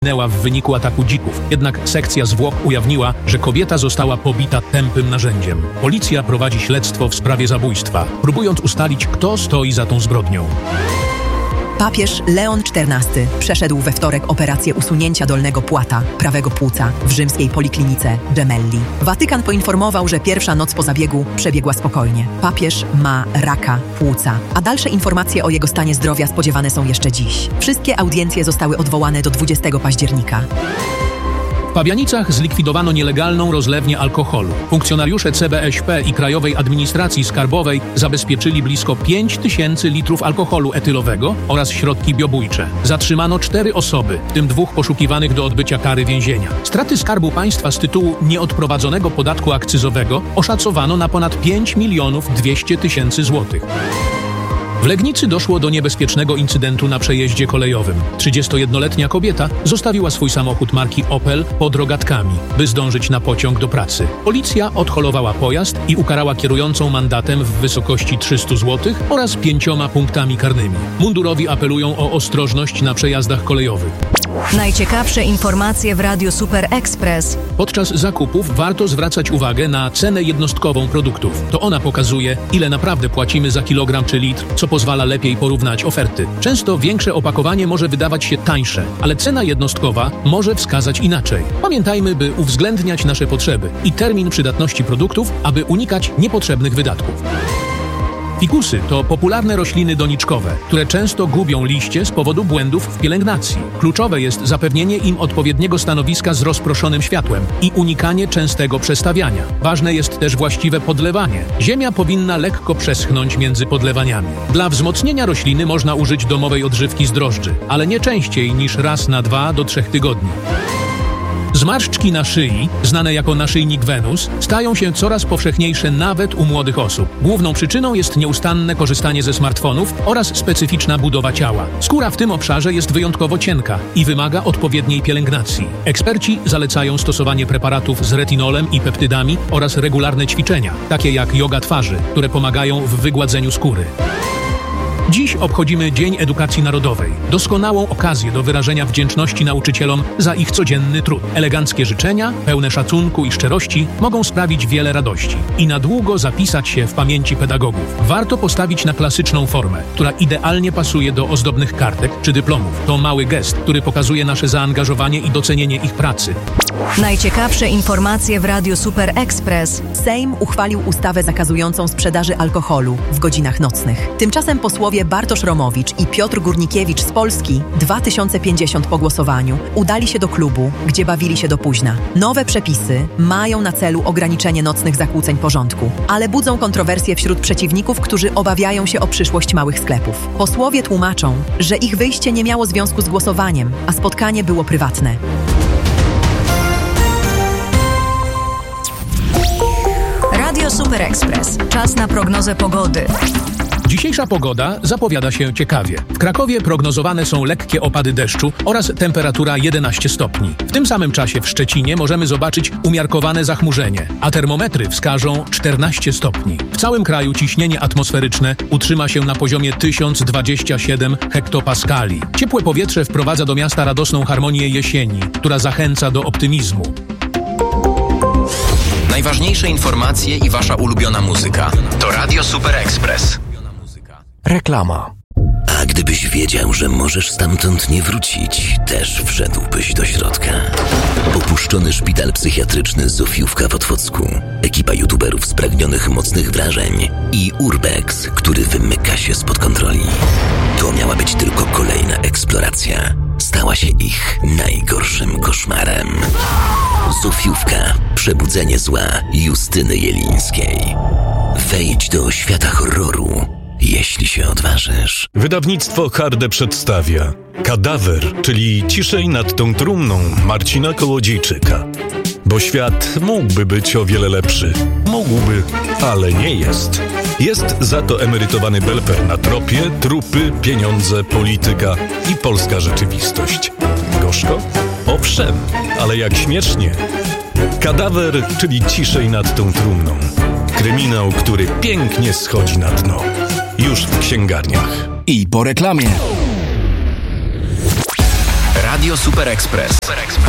zginęła w wyniku ataku dzików. Jednak sekcja zwłok ujawniła, że kobieta została pobita tępym narzędziem. Policja prowadzi śledztwo w sprawie zabójstwa, próbując ustalić, kto stoi za tą zbrodnią. Papież Leon XIV przeszedł we wtorek operację usunięcia dolnego płata, prawego płuca, w rzymskiej poliklinice Gemelli. Watykan poinformował, że pierwsza noc po zabiegu przebiegła spokojnie. Papież ma raka płuca, a dalsze informacje o jego stanie zdrowia spodziewane są jeszcze dziś. Wszystkie audiencje zostały odwołane do 20 października. W Pabianicach zlikwidowano nielegalną rozlewnię alkoholu. Funkcjonariusze CBŚP i Krajowej Administracji Skarbowej zabezpieczyli blisko 5000 litrów alkoholu etylowego oraz środki biobójcze. Zatrzymano 4 osoby, w tym 2 poszukiwanych do odbycia kary więzienia. Straty Skarbu Państwa z tytułu nieodprowadzonego podatku akcyzowego oszacowano na ponad 5 200 000 złotych. W Legnicy doszło do niebezpiecznego incydentu na przejeździe kolejowym. 31-letnia kobieta zostawiła swój samochód marki Opel pod Rogatkami, by zdążyć na pociąg do pracy. Policja odholowała pojazd i ukarała kierującą mandatem w wysokości 300 zł oraz 5 punktami karnymi. Mundurowi apelują o ostrożność na przejazdach kolejowych. Najciekawsze informacje w Radiu Super Express. Podczas zakupów warto zwracać uwagę na cenę jednostkową produktów. To ona pokazuje, ile naprawdę płacimy za kilogram czy litr, co pozwala lepiej porównać oferty. Często większe opakowanie może wydawać się tańsze, ale cena jednostkowa może wskazać inaczej. Pamiętajmy, by uwzględniać nasze potrzeby i termin przydatności produktów, aby unikać niepotrzebnych wydatków. Fikusy to popularne rośliny doniczkowe, które często gubią liście z powodu błędów w pielęgnacji. Kluczowe jest zapewnienie im odpowiedniego stanowiska z rozproszonym światłem i unikanie częstego przestawiania. Ważne jest też właściwe podlewanie. Ziemia powinna lekko przeschnąć między podlewaniami. Dla wzmocnienia rośliny można użyć domowej odżywki z drożdży, ale nie częściej niż raz na 2 do 3 tygodni. Zmarszczki na szyi, znane jako naszyjnik Wenus, stają się coraz powszechniejsze nawet u młodych osób. Główną przyczyną jest nieustanne korzystanie ze smartfonów oraz specyficzna budowa ciała. Skóra w tym obszarze jest wyjątkowo cienka i wymaga odpowiedniej pielęgnacji. Eksperci zalecają stosowanie preparatów z retinolem i peptydami oraz regularne ćwiczenia, takie jak joga twarzy, które pomagają w wygładzeniu skóry. Dziś obchodzimy Dzień Edukacji Narodowej. Doskonałą okazję do wyrażenia wdzięczności nauczycielom za ich codzienny trud. Eleganckie życzenia, pełne szacunku i szczerości mogą sprawić wiele radości i na długo zapisać się w pamięci pedagogów. Warto postawić na klasyczną formę, która idealnie pasuje do ozdobnych kartek czy dyplomów. To mały gest, który pokazuje nasze zaangażowanie i docenienie ich pracy. Najciekawsze informacje w Radiu Super Express. Sejm uchwalił ustawę zakazującą sprzedaży alkoholu w godzinach nocnych. Tymczasem posłowie Bartosz Romowicz i Piotr Górnikiewicz z Polski 2050 po głosowaniu udali się do klubu, gdzie bawili się do późna. Nowe przepisy mają na celu ograniczenie nocnych zakłóceń porządku, ale budzą kontrowersje wśród przeciwników, którzy obawiają się o przyszłość małych sklepów. Posłowie tłumaczą, że ich wyjście nie miało związku z głosowaniem, a spotkanie było prywatne. Radio Super Express. Czas na prognozę pogody. Dzisiejsza pogoda zapowiada się ciekawie. W Krakowie prognozowane są lekkie opady deszczu oraz temperatura 11 stopni. W tym samym czasie w Szczecinie możemy zobaczyć umiarkowane zachmurzenie, a termometry wskażą 14 stopni. W całym kraju ciśnienie atmosferyczne utrzyma się na poziomie 1027 hektopaskali. Ciepłe powietrze wprowadza do miasta radosną harmonię jesieni, która zachęca do optymizmu. Najważniejsze informacje i wasza ulubiona muzyka to Radio Super Express. Reklama. A gdybyś wiedział, że możesz stamtąd nie wrócić, też wszedłbyś do środka. Opuszczony szpital psychiatryczny Zofiówka w Otwocku, ekipa youtuberów spragnionych mocnych wrażeń i Urbex, który wymyka się spod kontroli. To miała być tylko kolejna eksploracja. Stała się ich najgorszym koszmarem. Zofiówka. Przebudzenie zła Justyny Jelińskiej. Wejdź do świata horroru, jeśli się odważysz. Wydawnictwo Harde przedstawia Kadawer, czyli Ciszej nad tą trumną Marcina Kołodziejczyka. Bo świat mógłby być o wiele lepszy. Mógłby, ale nie jest. Jest za to emerytowany belfer na tropie, trupy, pieniądze, polityka i polska rzeczywistość. Gorzko? Owszem, ale jak śmiesznie. Kadawer, czyli Ciszej nad tą trumną. Kryminał, który pięknie schodzi na dno. Już w księgarniach. I po reklamie. Radio Super Express.